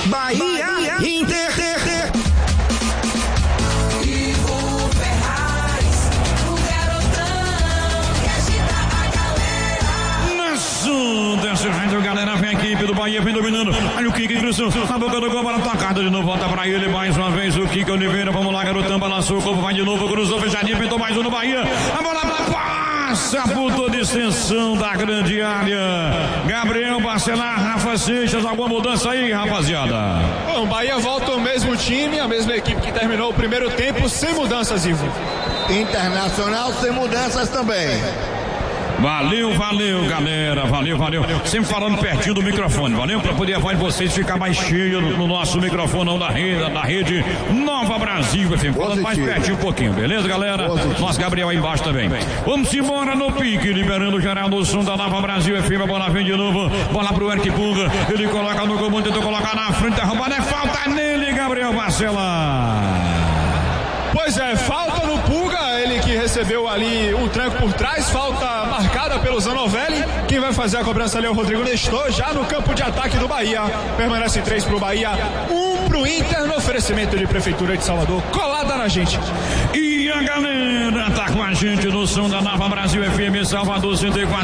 Bahia, Inter. Galera, vem a equipe do Bahia, vem dominando. Olha o Kika ingressou na boca do gol, bola tocada de novo, volta pra ele mais uma vez. O Kika Oliveira, vamos lá, garotão, balançou o corpo, vai de novo, cruzou, fechadinho, pintou mais um no Bahia. A bola passa, ponto de extensão da grande área. Gabriel Bacelar, Rafa Seixas, alguma mudança aí, rapaziada? Bom, o Bahia volta o mesmo time, a mesma equipe que terminou o primeiro tempo, sem mudanças, Ivo. Internacional sem mudanças também. Valeu, galera, valeu. Sempre falando pertinho do microfone, valeu? Pra poder a voz de vocês ficar mais cheia no nosso microfone da rede Nova Brasil, FM. Falando mais pertinho um pouquinho, beleza, galera? Nosso Gabriel aí embaixo também. Vamos embora no pique, liberando o geral do som da Nova Brasil, FM. A bola vem de novo, bola pro Eric Punga. Ele coloca no comando, tentou colocar na frente, a roubada é falta nele, Gabriel Bacelar. Pois é, falta no Puga, ele que recebeu ali um tranco por trás, falta marcada pelo Zanovelli. Quem vai fazer a cobrança ali é o Rodrigo Nestor, já no campo de ataque do Bahia. Permanece 3 pro Bahia, 1 pro Inter, no oferecimento de Prefeitura de Salvador, colada na gente. E a galera tá com a gente no som da Nova Brasil FM Salvador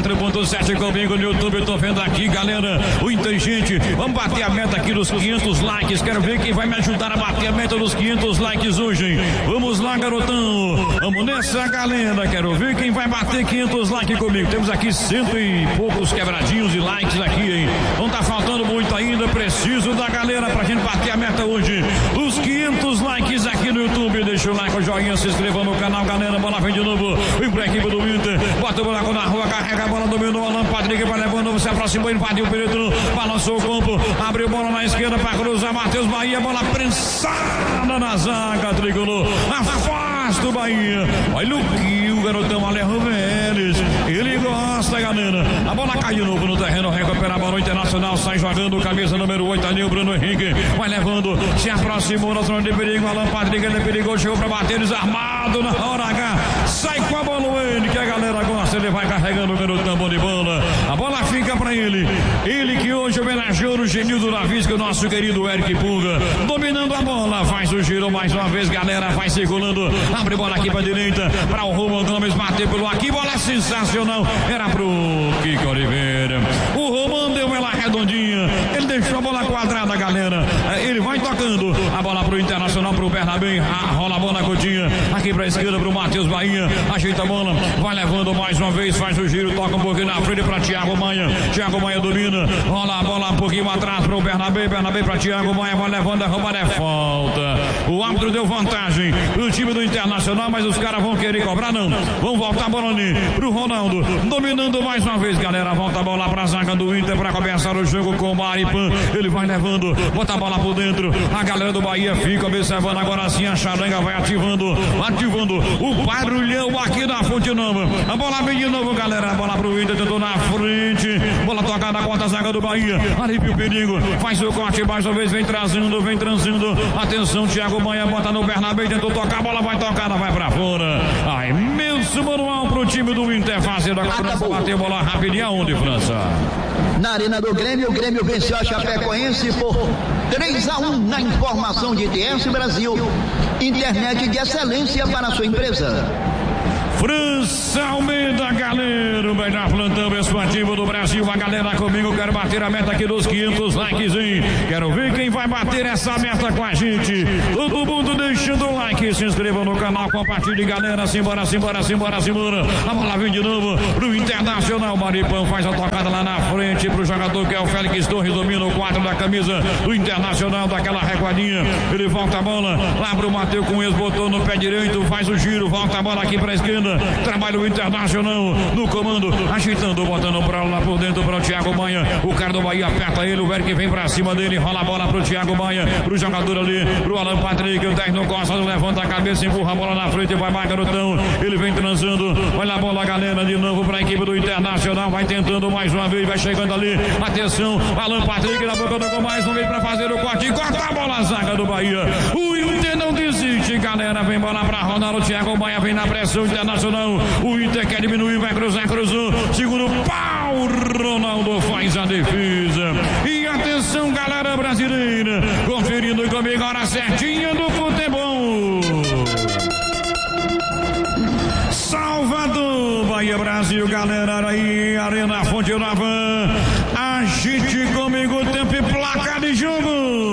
104.7 comigo no YouTube, tô vendo aqui, galera, muita gente. Vamos bater a meta aqui dos 500 likes, quero ver quem vai me ajudar a bater a meta dos 500 likes hoje. Vamos lá, garotão, vamos nessa, galera, quero ver quem vai bater 500 likes comigo. Temos aqui 100 e poucos quebradinhos de likes aqui, hein? Não tá faltando muito ainda, preciso da galera pra gente bater a meta hoje. Os 500 likes aqui no YouTube, deixa o like, o joinha, se inscreva no canal, galera, bola vem de novo, vem pra equipe do Inter, bota o buraco na rua, carrega a bola, dominou, Alan Patrick vai levando, se aproximou, invadiu o perímetro, balançou o campo, abriu bola na esquerda pra cruzar, Matheus Bahia, bola prensada na zaga, tricolor, afasta o Bahia, olha o que o garotão Alejo Vélez, ele gosta, galera, a bola cai de novo no terreno, recupera a bola, o Internacional sai jogando, camisa número 8 ali, o Bruno Henrique, vai levando, se aproximou na zona de perigo, Alan Patrick, ele perigou, chegou pra bater, desarmado na hora H, sai com a bola ele, que a galera gosta, ele vai carregando o garotão, bom de bola, a bola fica pra ele que hoje homenageou o Genildo Navisca, o nosso querido Eric Punga, dominando a bola, faz o giro mais uma vez, galera, vai circulando, abre bola aqui pra direita, pra o Roman Gomes bater pelo aqui, bola sensacional, era pro Kiko Oliveira, o Roman deu ela redondinha, ele deixou a bola quadrada, galera, ele vai tocando, a bola pro Internacional, pro Bernabé, rola a bola Coutinho, aqui pra esquerda pro Matheus Bahia, ajeita a bola, vai levando mais uma vez, faz o giro, toca um pouquinho na frente pra Thiago Maia domina, rola a bola um pouquinho atrás pro Bernabé pra Thiago Maia, vai levando, a roubada é falta, o árbitro deu vantagem pro time do Internacional, mas os caras vão querer cobrar, não, vão voltar a bola ali pro Ronaldo, dominando mais uma vez, galera, volta a bola pra zaga do Inter pra começar o jogo com o Maripan, ele vai levando, bota a bola por dentro, a galera do Bahia fica observando, agora sim a Charanga vai ativando o barulhão aqui da Fonte Nova, a bola vem de novo, galera, a bola pro Inter, tentou na frente, bola tocada, corta a zaga do Bahia, alivia o perigo, faz o corte mais uma vez, vem trazendo, atenção, Thiago Maia, bota no Bernabé, tentou tocar, a bola vai tocada, vai pra fora, a imenso manual pro time do Inter, fazendo a cobrança, bateu a bola rapidinho, aonde, França? Na arena do Grêmio, o Grêmio venceu a Chapecoense por 3-1 na informação de TS Brasil, internet de excelência para a sua empresa. França Almeida, galera, o melhor plantão esportivo do Brasil, a galera comigo, quero bater a meta aqui dos 500 likes, hein? Quero ver quem vai bater essa meta com a gente, todo mundo deixando o like, se inscreva no canal, compartilhe, galera, simbora, a bola vem de novo pro Internacional, Maripão faz a tocada lá na frente pro jogador que é o Félix Torres, domina o 4 da camisa do Internacional, daquela recuadinha, ele volta a bola, lá pro Matheus Cunha, botou no pé direito, faz o giro, volta a bola aqui pra esquerda, trabalha o Internacional no comando, agitando, botando pra lá por dentro para o Thiago Maia, o cara do Bahia aperta ele, o Eric vem pra cima dele, rola a bola pro Thiago Maia, pro jogador ali, pro Alan Patrick, o 10 no Costa, levanta a cabeça, empurra a bola na frente, vai mais garotão, ele vem transando, olha a bola, galera, de novo pra equipe do Internacional, vai tentando mais uma vez, vai chegando ali, atenção, Alan Patrick na boca do gol, mais um vem pra fazer o corte, corta a bola, a zaga do Bahia, o Inter não desiste, galera, vem bola pra Ronaldo, Thiago Maia vem na pressão, Internacional, o Inter quer diminuir, vai cruzar, cruzou, segundo pau, Ronaldo faz a defesa, e atenção, galera brasileira, Zedinho do futebol. Salvador, Bahia, Brasil, galera aí, Arena Fonte Nova. Agite comigo, tempo e placa de jogo.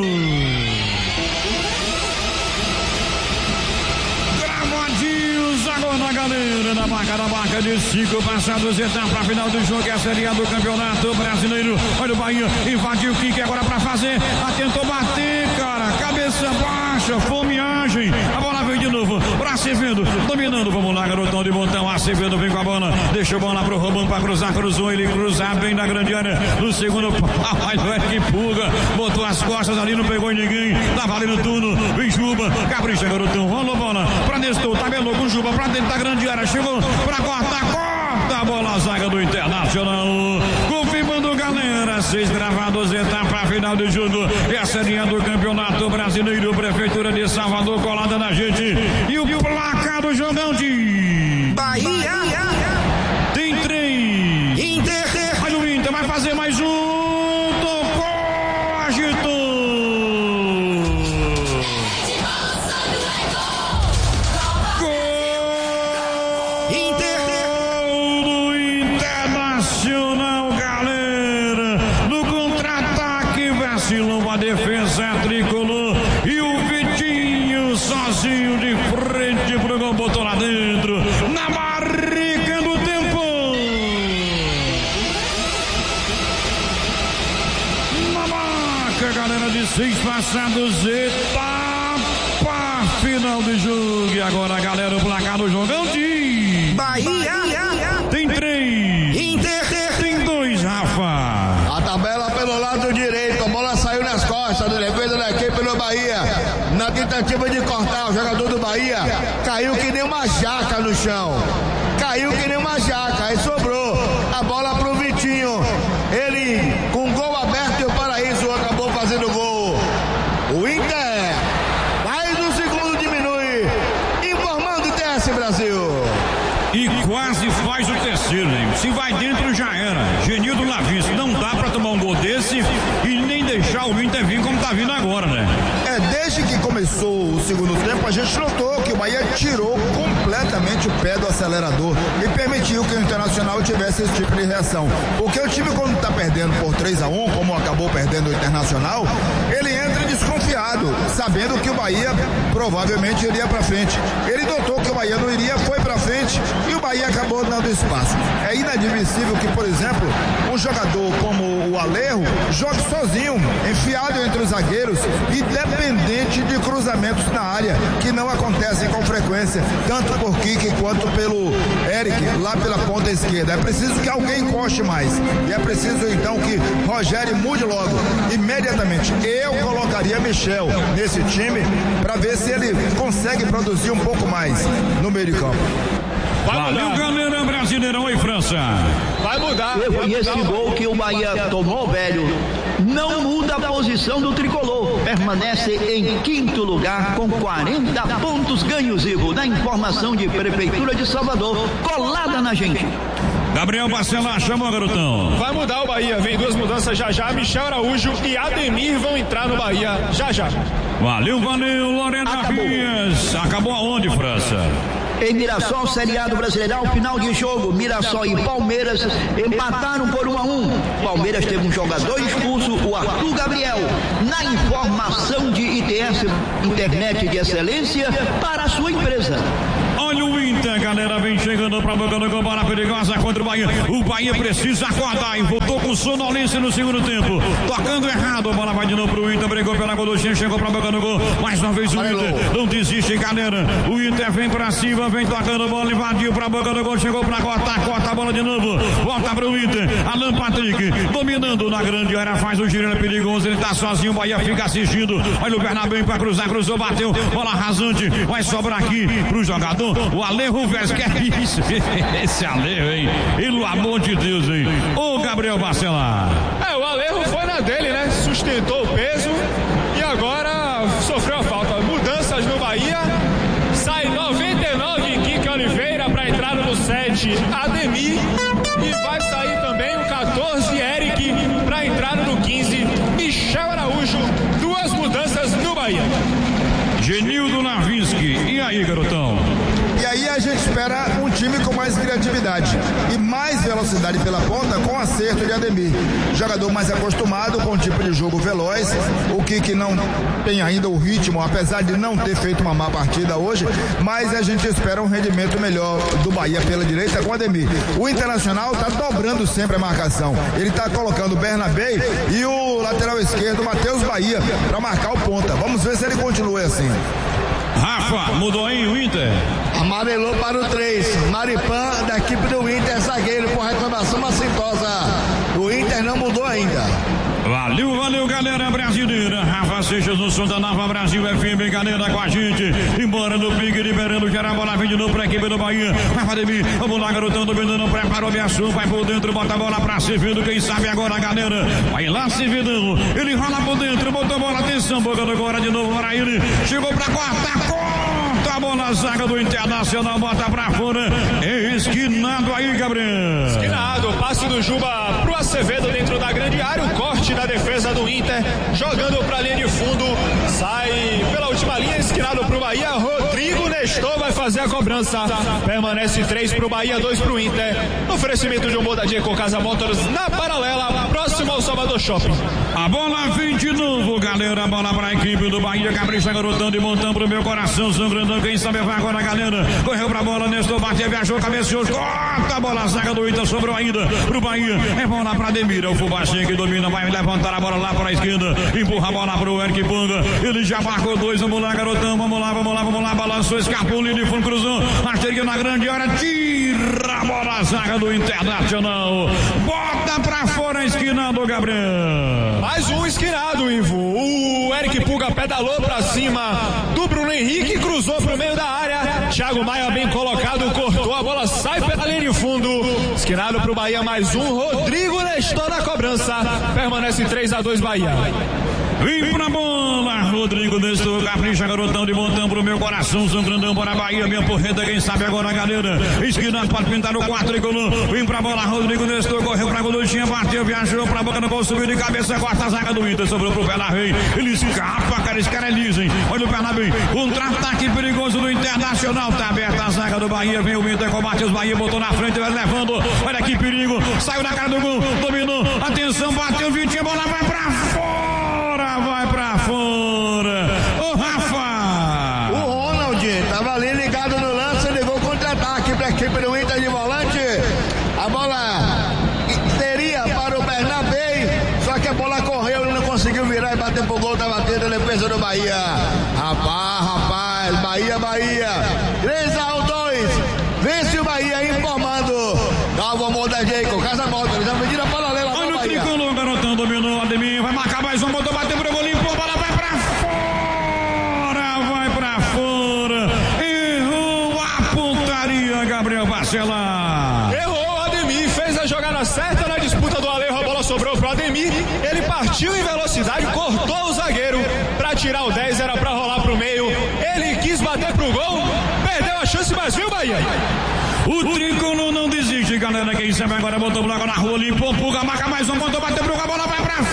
Gravadinhos agora na galera, na marca de 5 passados, etapa para final do jogo, é a Série A do Campeonato Brasileiro. Olha o Bahia, invadiu o que agora para fazer, tentou bater, cara, cabeça baixa, fomeagem, a bola veio de novo, para Acevedo, dominando, vamos lá, garotão de montão, Acevedo vem com a bola, deixa a bola pro Robão para cruzar, cruzou, ele cruzar bem na grande área, no segundo pau, que pulga, botou as costas ali, não pegou ninguém, tá valendo turno, vem Juba, capricha, garotão, rolou bola, pra Nestor, tabelou com Juba, pra dentro da grande área, chegou pra corta a bola, a zaga do Internacional, confirmando, galera, 6 gravados, etapa final do jogo, essa linha do Campeonato Brasileiro, Prefeitura de Salvador colada na gente, e o placar do jogão de Bahia tem 3. Inter. Olha o Inter, vai fazer mais um, tocou, agitou. Internacional, galera, no contra-ataque vacilou a defesa tricolor e o Vitinho sozinho de frente pro gol, botou lá dentro, na marca do tempo, na marca, galera, de 6 passados, etapa final do jogo, e agora, galera, o placar do jogão de Bahia tem 3. Inter. Tem 2, Rafa. A tabela pelo lado direito, a bola saiu nas costas do defesa da equipe do Bahia. Na tentativa de cortar, o jogador do Bahia caiu que nem uma jaca no chão. Caiu que nem uma jaca, aí sobrou a bola pro Vitinho. Ele, com gol aberto e o Paraíso, acabou fazendo gol. O Inter, mais um segundo diminui, informando o TS Brasil. E quase faz o terceiro, hein? Se vai dentro já era. Genildo Lavis, não dá pra tomar um gol desse e nem deixar o Inter vir como tá vindo agora, né? Desde que começou o segundo tempo, a gente notou que o Bahia tirou completamente o pé do acelerador e permitiu que o Internacional tivesse esse tipo de reação. Porque o time, quando tá perdendo por 3-1, como acabou perdendo o Internacional, ele entra desconfiado, sabendo que o Bahia provavelmente iria pra frente. Ele notou que o Bahia não iria, foi pra frente e o Bahia acabou dando espaço. É inadmissível que, por exemplo, um jogador como o Alejo jogue sozinho, enfiado entre os zagueiros e dependente de cruzamentos na área, que não acontecem com frequência, tanto por Kike quanto pelo Eric, lá pela ponta esquerda. É preciso que alguém encoste mais, e é preciso então que Rogério mude logo, imediatamente. Eu colocaria Michel nesse time para ver se ele consegue produzir um pouco mais no meio de campo. Valeu, galera, Brasileirão e França. Vai mudar. E esse gol que o Bahia tomou, velho, não muda a posição do tricolor. Permanece em 5º lugar com 40 pontos ganhos, Ivo. Da informação de Prefeitura de Salvador, colada na gente. Gabriel Bacelar, chamou, garotão. Vai mudar o Bahia, vem 2 mudanças já. Michel Araújo e Ademir vão entrar no Bahia já. Valeu, Lorena Rias. Acabou aonde, França? Em Mirassol, Série A do Brasileirão, final de jogo, Mirassol e Palmeiras empataram por 1-1. Palmeiras teve um jogador expulso, o Arthur Gabriel. Na informação de ITS, Internet de Excelência, para a sua empresa. Olha o Inter, galera, vem chegando pra boca do gol, bola perigosa contra o Bahia. O Bahia precisa acordar e voltou com sonolência no segundo tempo. Tocando errado, a bola vai de novo pro Inter, brigou pela Godochinha, chegou pra boca do gol. Mais uma vez o Inter, não desiste, galera. O Inter vem pra cima, vem tocando bola, invadiu pra boca do gol, chegou pra cortar, corta a bola de novo. Volta pro Inter, Alan Patrick, dominando na grande área, faz o giro, é perigoso, ele tá sozinho, o Bahia fica assistindo. Olha o Bernabéu pra cruzar, cruzou, bateu, bola rasante, vai sobrar aqui pro jogador. O Alejo Vélez, que é isso? Esse Alejo, hein? Pelo amor de Deus, hein? Ô Gabriel Bacelar. O Alejo foi na dele, né? Sustentou o peso e agora sofreu a falta. Mudanças no Bahia. Sai 99 Kike Oliveira para entrar no 7 Ademir. E vai sair também o 14 Eric para entrar no 15 Michel Araújo. 2 mudanças no Bahia. garotão? E aí a gente espera um time com mais criatividade e mais velocidade pela ponta, com acerto de Ademir. Jogador mais acostumado com o tipo de jogo veloz, o que não tem ainda o ritmo, apesar de não ter feito uma má partida hoje, mas a gente espera um rendimento melhor do Bahia pela direita com Ademir. O Internacional está dobrando sempre a marcação. Ele está colocando o Bernabé e o lateral esquerdo, Matheus Bahia, para marcar o ponta. Vamos ver se ele continua assim. Rafa, mudou aí o Inter? Amarelou para o 3. Maripan, da equipe do Inter, zagueiro, por reclamação macintosa. O Inter não mudou ainda. Valeu, galera brasileira. Rafa Seixas no som da Nova Brasil FM, galera com a gente. Embora no pique, liberando, gera a bola, vem de novo pra equipe do Bahia. Vai Ademir, vamos lá, garotão, dominando, preparou a ação, vai por dentro, bota a bola pra Sevedo, quem sabe agora, galera. Vai lá, Sevedão, ele rola por dentro, botou a bola, atenção, bocando agora de novo para ele. Chegou pra corta a bola, zaga do Internacional, bota pra fora. Esquinado aí, Gabriel. Esquinado, passe do Juba pro Acevedo dentro da grande área, o corte da defesa do Inter, jogando pra linha de fundo, sai pela última linha, esquinado pro Bahia, Rodrigo Nestor vai fazer a cobrança, permanece 3 pro Bahia, 2 pro Inter, oferecimento de um Modadia com Casa Motors na paralela, próximo ao Salvador Shopping. A bola vem de novo, galera, a bola pra equipe do Bahia, capricha, garotando e montando pro meu coração, sangrando, quem sabe vai agora, galera, correu pra bola, Nestor bateu, viajou, cabeceou, corta a bola, zaga do Inter, sobrou ainda pro Bahia, é bola pra Ademir, o Fubachinho que domina, vai levantar a bola lá para a esquerda, empurra a bola pro Eric Panga, ele já marcou 2, vamos lá, garotão, vamos lá, balançou, escapou, linha de fundo, cruzou, achei na grande área, tira a bola, a zaga do Internacional, bota pra fora a esquina do Gabriel. Mais um esquinado, Ivo, o Eric Pulga pedalou pra cima do Bruno Henrique, cruzou pro meio da área, Thiago Maia bem colocado, cortou a bola, sai pela linha de fundo, esquinado pro Bahia, mais um, Rodrigo Nestor na cobrança, permanece 3-2 Bahia. Vem pra bola, Rodrigo Nestor, capricha, garotão de montão pro meu coração, sangrandão para a Bahia, minha porreta, quem sabe agora, galera, esquina pode pintar o 4 e gol, vem pra bola, Rodrigo Nestor, correu pra Golutinha, bateu, viajou pra boca, não gol, subiu de cabeça, corta a zaga do Inter, sobrou pro Bernabé, ele escapa, cara, esse cara é liso, hein, olha o Bernabé, contra-ataque perigoso do Internacional, tá aberta a zaga do Bahia, vem o Inter, combate os Bahia, botou na frente, vai levando, olha que perigo, saiu na cara do gol, dominou, atenção, bateu, Vitinho, a bola vai pra fora, ô Rafa! O Ronald tava ali ligado no lance, ligou contra-ataque pra equipe do Inter de volante, a bola teria para o Bernabé, só que a bola correu, ele não conseguiu virar e bater pro gol, tá batendo a defesa do Bahia, rapaz, Bahia, 3-2, vence o Bahia, informando, Galvão Modadia com Casa Motors, já pediram a bola lá olha no o Bahia. tricolor, garotão, dominou, Ademir, vai marcar mais um, botou, bateu pro gol, limpou, a bola vai pra fora, errou a pontaria, Gabriel Barcelar. Errou, Ademir, fez a jogada certa na disputa do Alejo, a bola sobrou pro Ademir, ele partiu em velocidade, cortou o zagueiro, pra tirar o 10, era pra rolar pro meio, ele quis bater pro gol, perdeu a chance, mas viu, Bahia? O tricolor não desiste, galera, quem sabe agora botou o bloco na rua, limpou, Pulga, marca mais um, botou, bateu pro gol, a bola vai pra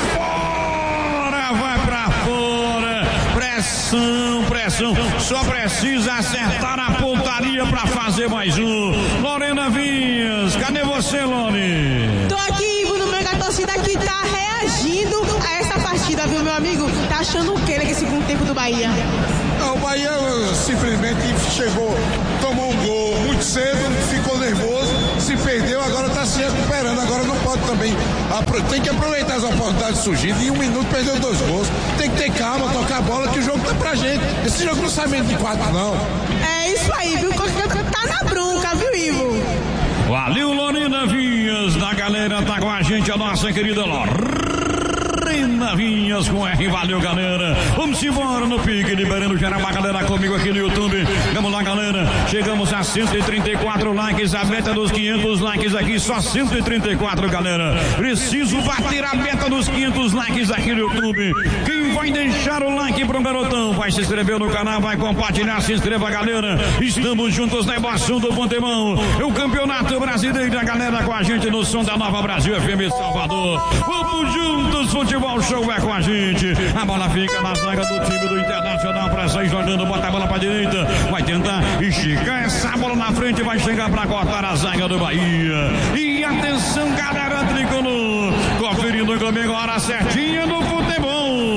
fora, pressão, só precisa acertar a pontaria pra fazer mais um. Lorena Vinhas, cadê você, Lore? Tô aqui, Ivo, no meio da torcida que tá reagindo a essa partida, viu, meu amigo? Tá achando o que nesse segundo tempo do Bahia? Não, o Bahia simplesmente chegou, tomou um gol muito cedo, ficou nervoso, se perdeu, agora está se recuperando, agora não pode também, tem que aproveitar as oportunidades surgindo, em 1 minuto perdeu 2 gols, tem que ter calma, tocar a bola, que o jogo tá pra gente, esse jogo não sai menos de 4 não. É isso aí, viu, tá na bronca, viu, Ivo? Valeu, Lorena Vinhas, da galera, tá com a gente, a nossa querida Lorena Vinhas com R, valeu, galera, vamos embora no pique, liberando geral, a galera comigo aqui no YouTube, vamos lá, galera, chegamos a 134 likes, a meta dos 500 likes aqui, só 134, galera, preciso bater a meta dos 500 likes aqui no YouTube, quem vai deixar o like pro garotão, vai se inscrever no canal, vai compartilhar, se inscreva, galera, estamos juntos na emoção do Pontemão, o Campeonato Brasileiro, a galera com a gente no som da Nova Brasil FM Salvador, vamos juntos, Santos Futebol Show é com a gente. A bola fica na zaga do time do Internacional para sair jogando, bota a bola para direita, vai tentar esticar essa bola na frente, vai chegar para cortar a zaga do Bahia. E atenção, galera tricolor, conferindo comigo a hora certinha do futebol.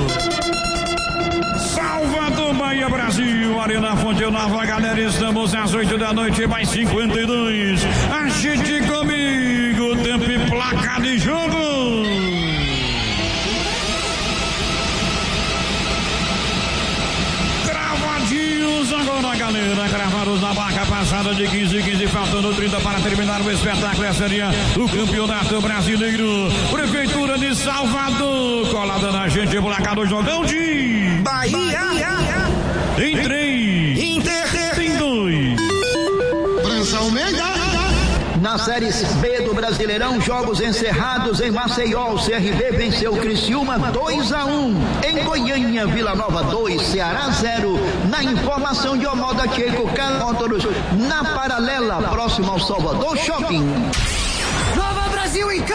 Salvador, Bahia, Brasil, Arena Fonte Nova, galera, estamos às 8 da noite, mais 52. A gente comigo, tempo e placa de jogo. Cravadinhos agora, galera, cravados na barca, passada de 15, faltando 30 para terminar o espetáculo. Essa seria o Campeonato Brasileiro. Prefeitura de Salvador, colada na gente, placa do jogão de Bahia. Em 3, Inter em 2. França Almeida. Na Série B do Brasileirão, jogos encerrados em Maceió. O CRB venceu o Criciúma 2-1. Em Goiânia, Vila Nova 2, Ceará 0. Na informação de Omoda Checo Canótoros, na Paralela, próximo ao Salvador Shopping. Nova Brasil em